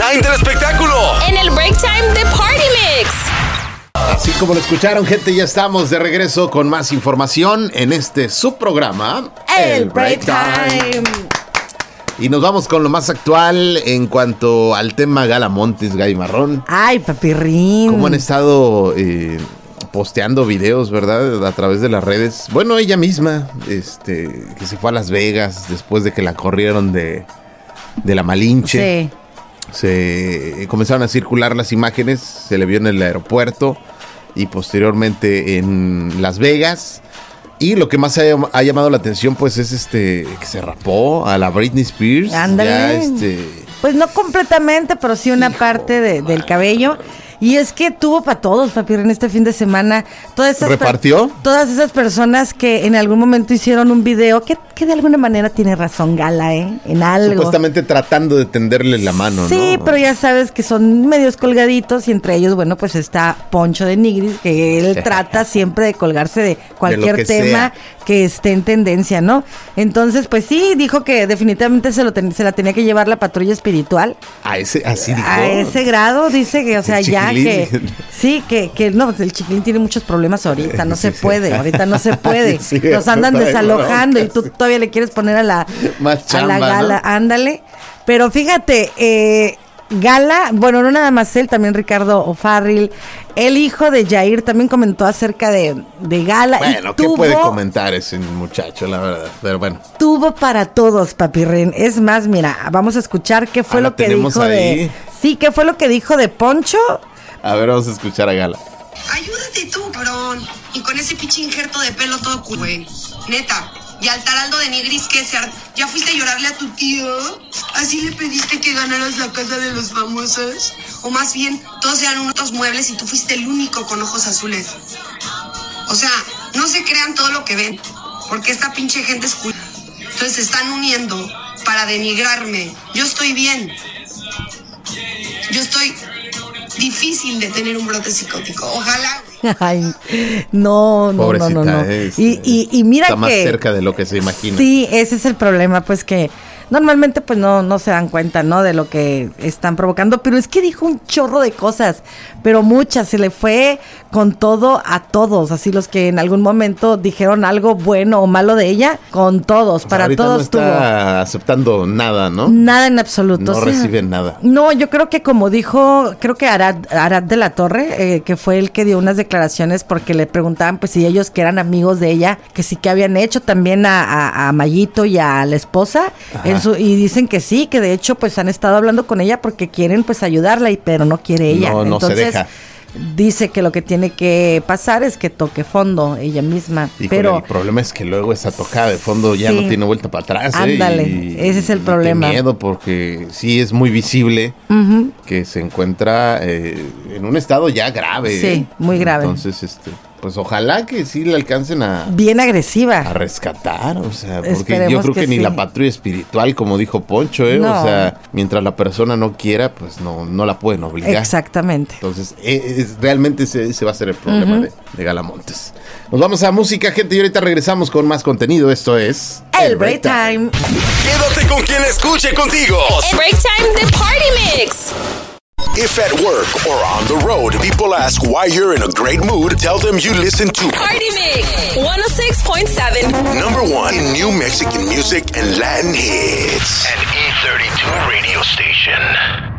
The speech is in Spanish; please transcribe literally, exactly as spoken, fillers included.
time del espectáculo. En el break time de Party Mix. Así como lo escucharon, gente, ya estamos de regreso con más información en este subprograma, El Break Time. Y nos vamos con lo más actual en cuanto al tema Gala Montes, Gaby Marrón. Ay, papirrín. ¿Cómo han estado eh, posteando videos, verdad? A través de las redes. Bueno, ella misma, este, que se fue a Las Vegas después de que la corrieron de, de la Malinche. Sí. Se comenzaron a circular las imágenes, se le vio en el aeropuerto y posteriormente en Las Vegas. Y lo que más ha, ha llamado la atención, pues, es este que se rapó a la Britney Spears. Ándale. Ya, este... Pues no completamente, pero sí una Hijo, parte de, del cabello. Y es que tuvo para todos, papi, en este fin de semana. Todas esas ¿Repartió? Per- todas esas personas que en algún momento hicieron un video, que, que de alguna manera tiene razón Gala, ¿eh? En algo. Supuestamente tratando de tenderle la mano, Sí, ¿no? pero ya sabes que son medios colgaditos y entre ellos, bueno, pues está Poncho de Nigris, que él trata siempre de colgarse de cualquier que tema sea. que esté en tendencia, ¿no? Entonces, pues sí, dijo que definitivamente se, lo ten- se la tenía que llevar la patrulla espiritual. A ese, así dijo. A ese grado, dice que, o sea, El ya chiquilín. que... Sí, que, que no, pues el chiquilín tiene muchos problemas ahorita, no Sí, se sí. puede, ahorita no se puede. Sí, Los andan está de desalojando y broncas. tú todavía le quieres poner a la, Más a la chamba, Gala, ¿no? ándale. Pero fíjate, eh, Gala, bueno, no nada más él, también Ricardo O'Farrill, el hijo de Jair también comentó acerca de, de Gala. Bueno, y ¿qué tuvo, puede comentar ese muchacho, la verdad? Pero bueno. tuvo para todos, papirren. Es más, mira, vamos a escuchar qué fue Ah, ¿la lo que tenemos dijo ahí? de... Sí, qué fue lo que dijo de Poncho. A ver, vamos a escuchar a Gala. Ayúdate tú, cabrón. Y con ese pinche injerto de pelo todo cu- güey. Neta. Y al taraldo de Nigris, ¿qué se ar- ¿Ya fuiste a llorarle a tu tío? ¿Así le pediste que ganaras la casa de los famosos? O más bien, todos eran unos muebles y tú fuiste el único con ojos azules. O sea, no se crean todo lo que ven. Porque esta pinche gente es cool. Entonces se están uniendo para denigrarme. Yo estoy bien. Yo estoy difícil de tener un brote psicótico. Ojalá. Ay, no, no, Pobrecita, no, no, no. es, y, y, y mira está que... más cerca de lo que se imagina. Sí, ese es el problema, pues que normalmente pues no, no se dan cuenta, ¿no? De lo que están provocando, pero es que dijo un chorro de cosas, pero muchas, se le fue con todo a todos, así los que en algún momento dijeron algo bueno o malo de ella, con todos, O sea, para ahorita todos no está aceptando nada, ¿no? tuvo. Nada en absoluto. No o sea, reciben nada. No, yo creo que como dijo, creo que Arad, Arad de la Torre, eh, que fue el que dio unas declaraciones porque le preguntaban pues si ellos que eran amigos de ella, que sí que habían hecho también a, a, a Mayito y a la esposa, en su, y dicen que sí, que de hecho pues han estado hablando con ella porque quieren pues ayudarla, y pero no quiere ella. No, no se Entonces, deja. dice que lo que tiene que pasar es que toque fondo ella misma, Y pero... el problema es que luego esa tocada de fondo ya Sí. no tiene vuelta para atrás. ¿eh? Ándale, Y- ese es el y problema. Qué miedo, porque sí es muy visible Ujú. que se encuentra eh, en un estado ya grave. Sí, ¿eh? muy grave. Entonces, este, pues ojalá que sí le alcancen a, Bien agresiva. a rescatar, o sea, porque yo Esperemos creo que, que ni sí. la patrulla espiritual, como dijo Poncho, ¿eh? No. O sea, mientras la persona no quiera, pues no, no la pueden obligar. Exactamente. Entonces, eh, es, realmente ese, ese va a ser el problema de, de Galamontes. Nos vamos a música, gente, y ahorita regresamos con más contenido. Esto es... El Break Time. Quédate con quien escuche contigo. El break time de Party Mix. If at work or on the road, people ask why you're in a great mood, tell them you listen to Party Mix one oh six point seven. number one in new Mexican music and Latin hits. An E thirty-two radio station.